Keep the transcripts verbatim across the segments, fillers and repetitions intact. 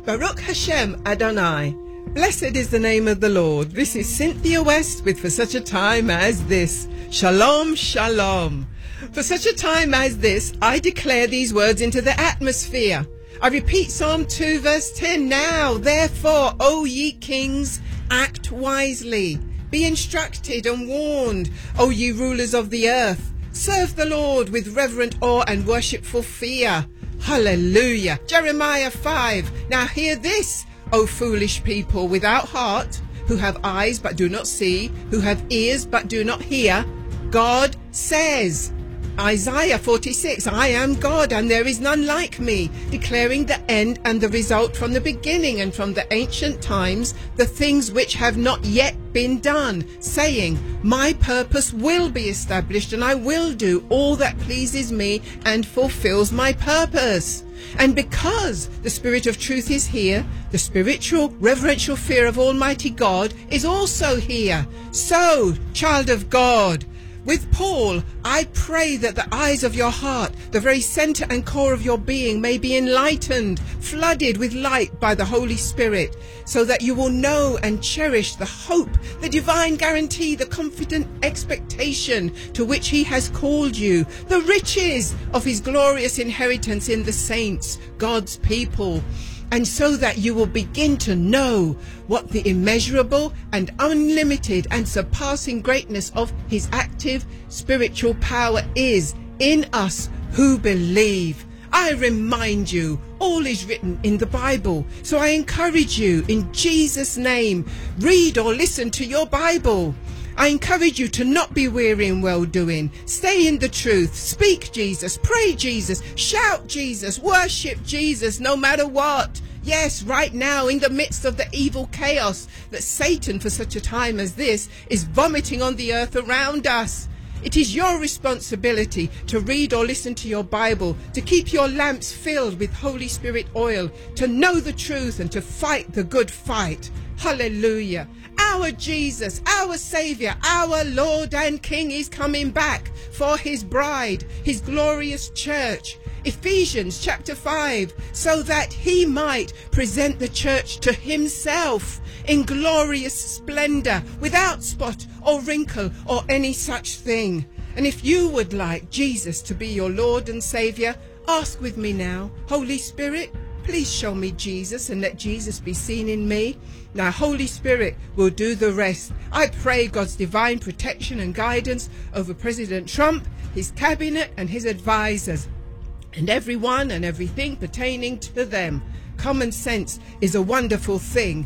Baruch Hashem Adonai. Blessed is the name of the Lord. This is Cynthia West with For Such a Time as This. Shalom, shalom. For such a time as this, I declare these words into the atmosphere. I repeat Psalm two verse ten. Now, therefore, O ye kings, act wisely. Be instructed and warned, O ye rulers of the earth. Serve the Lord with reverent awe and worshipful fear. Hallelujah. Jeremiah five. Now hear this, O foolish people without heart, who have eyes but do not see, who have ears but do not hear. God says. Isaiah forty-six, I am God and there is none like me, declaring the end and the result from the beginning and from the ancient times, the things which have not yet been done, saying, my purpose will be established and I will do all that pleases me and fulfills my purpose. And because the Spirit of truth is here, the spiritual reverential fear of Almighty God is also here. So, child of God, with Paul, I pray that the eyes of your heart, the very center and core of your being, may be enlightened, flooded with light by the Holy Spirit, so that you will know and cherish the hope, the divine guarantee, the confident expectation to which he has called you, the riches of his glorious inheritance in the saints, God's people. And so that you will begin to know what the immeasurable and unlimited and surpassing greatness of his active spiritual power is in us who believe. I remind you, all is written in the Bible. So I encourage you, in Jesus' name, read or listen to your Bible. I encourage you to not be weary in well-doing. Stay in the truth. Speak Jesus. Pray Jesus. Shout Jesus. Worship Jesus no matter what. Yes, right now, in the midst of the evil chaos that Satan, for such a time as this, is vomiting on the earth around us. It is your responsibility to read or listen to your Bible, to keep your lamps filled with Holy Spirit oil, to know the truth and to fight the good fight. Hallelujah. Our Jesus, our Savior, our Lord and King is coming back for his bride, his glorious church. Ephesians chapter five, so that he might present the church to himself in glorious splendor, without spot or wrinkle or any such thing. And if you would like Jesus to be your Lord and Savior, ask with me now, Holy Spirit, please show me Jesus and let Jesus be seen in me. Now, Holy Spirit will do the rest. I pray God's divine protection and guidance over President Trump, his cabinet and his advisors, and everyone and everything pertaining to them. Common sense is a wonderful thing.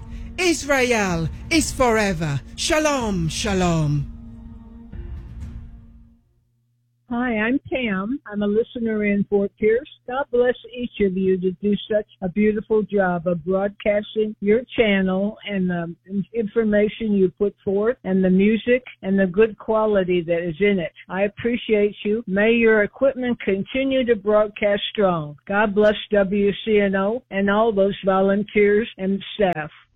Israel is forever. Shalom, shalom. Hi, I'm Pam. I'm a listener in Fort Pierce. God bless each of you to do such a beautiful job of broadcasting your channel and the information you put forth and the music and the good quality that is in it. I appreciate you. May your equipment continue to broadcast strong. God bless W C N O and all those volunteers and staff.